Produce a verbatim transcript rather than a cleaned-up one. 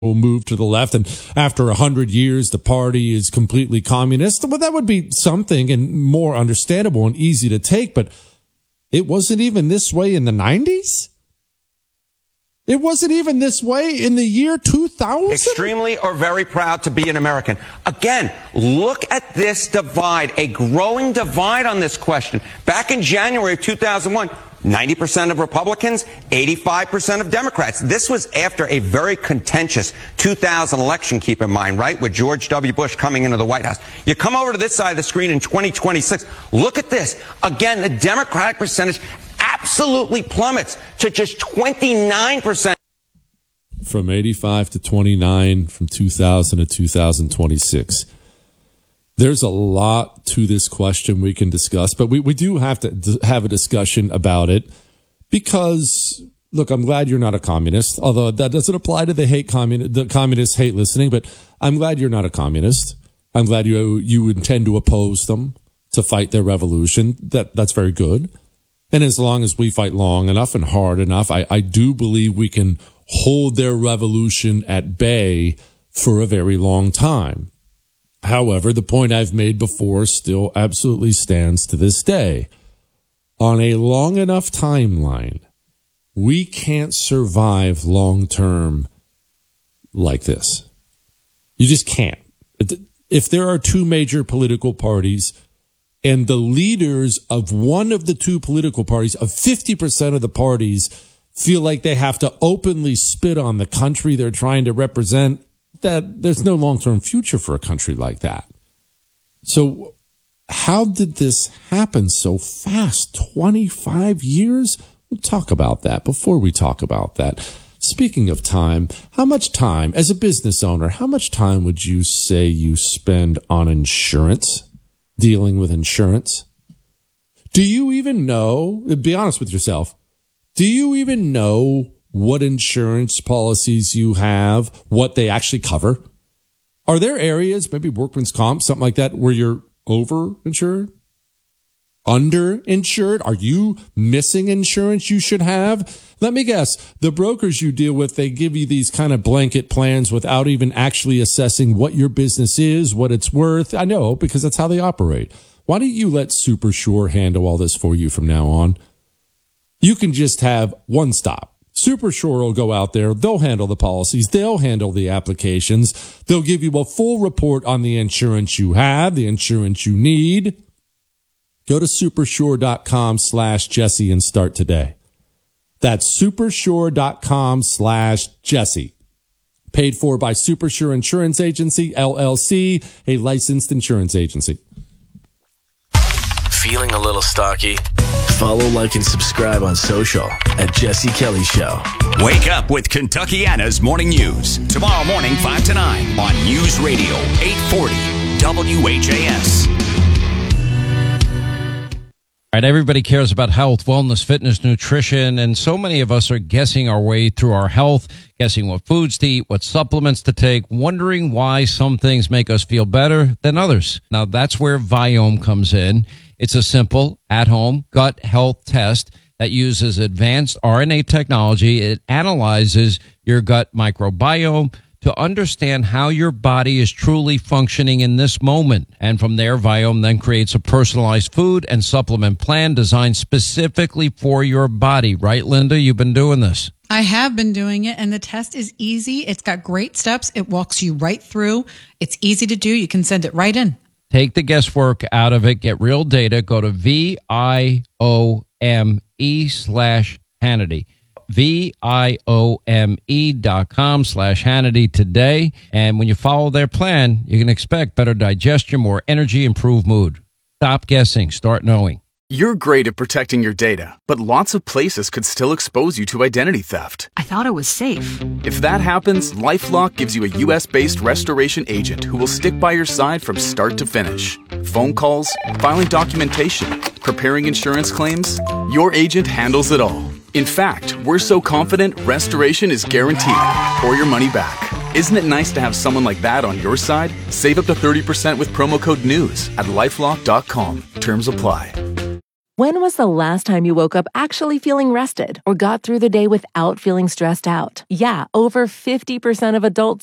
will move to the left, and after a hundred years, the party is completely communist. Well, that would be something and more understandable and easy to take, but it wasn't even this way in the nineties. It wasn't even this way in the year two thousand. Extremely or very proud to be an American. Again, look at this divide, a growing divide on this question. Back in January of two thousand one, ninety percent of Republicans, eighty-five percent of Democrats. This was after a very contentious two thousand election, keep in mind, right, with George W. Bush coming into the White House. You come over to this side of the screen in twenty twenty-six. Look at this. Again, the Democratic percentage absolutely plummets to just twenty-nine percent. From eighty-five to twenty-nine, from two thousand to two thousand twenty-six. There's a lot to this question we can discuss, but we, we do have to d- have a discussion about it because, look, I'm glad you're not a communist, although that doesn't apply to the hate commun- the communists hate listening, but I'm glad you're not a communist. I'm glad you you intend to oppose them, to fight their revolution. That That's very good. And as long as we fight long enough and hard enough, I, I do believe we can hold their revolution at bay for a very long time. However, the point I've made before still absolutely stands to this day. On a long enough timeline, we can't survive long term like this. You just can't. If there are two major political parties and the leaders of one of the two political parties, of fifty percent of the parties, feel like they have to openly spit on the country they're trying to represent, that there's no long-term future for a country like that. So how did this happen so fast? twenty-five years? We'll talk about that before we talk about that. Speaking of time, how much time, as a business owner, how much time would you say you spend on insurance, dealing with insurance? Do you even know, be honest with yourself, do you even know what insurance policies you have, what they actually cover? Are there areas, maybe workman's comp, something like that, where you're over-insured? Under-insured? Are you missing insurance you should have? Let me guess, the brokers you deal with, they give you these kind of blanket plans without even actually assessing what your business is, what it's worth. I know, because that's how they operate. Why don't you let SuperSure handle all this for you from now on? You can just have one stop. SuperSure will go out there. They'll handle the policies. They'll handle the applications. They'll give you a full report on the insurance you have, the insurance you need. Go to supersure.com slash Jesse and start today. That's supersure.com slash Jesse. Paid for by SuperSure Insurance Agency, L L C, a licensed insurance agency. Feeling a little stocky? Follow, like, and subscribe on social at Jesse Kelly Show. Wake up with Kentuckiana's Morning News. Tomorrow morning, five to nine on News Radio eight forty W H A S. All right, everybody cares about health, wellness, fitness, nutrition, and so many of us are guessing our way through our health, guessing what foods to eat, what supplements to take, wondering why some things make us feel better than others. Now, that's where Viome comes in. It's a simple, at-home gut health test that uses advanced R N A technology. It analyzes your gut microbiome to understand how your body is truly functioning in this moment. And from there, Viome then creates a personalized food and supplement plan designed specifically for your body. Right, Linda? You've been doing this. I have been doing it, and the test is easy. It's got great steps. It walks you right through. It's easy to do. You can send it right in. Take the guesswork out of it. Get real data. Go to V-I-O-M-E slash Hannity. V-I-O-M-E dot com slash Hannity today. And when you follow their plan, you can expect better digestion, more energy, improved mood. Stop guessing. Start knowing. You're great at protecting your data, but lots of places could still expose you to identity theft. I thought it was safe. If that happens, LifeLock gives you a U S based restoration agent who will stick by your side from start to finish. Phone calls, filing documentation, preparing insurance claims, your agent handles it all. In fact, we're so confident restoration is guaranteed or your money back. Isn't it nice to have someone like that on your side? Save up to thirty percent with promo code NEWS at lifelock dot com. Terms apply. When was the last time you woke up actually feeling rested or got through the day without feeling stressed out? Yeah, over fifty percent of adults